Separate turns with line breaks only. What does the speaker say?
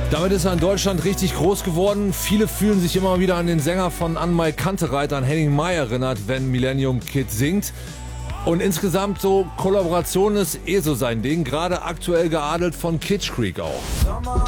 Damit ist er in Deutschland richtig groß geworden. Viele fühlen sich immer wieder an den Sänger von An-Mai Kantereit, an Henning Mai erinnert, wenn Millennium Kid singt. Und insgesamt so Kollaboration ist so sein Ding, gerade aktuell geadelt von Kitsch Creek auch.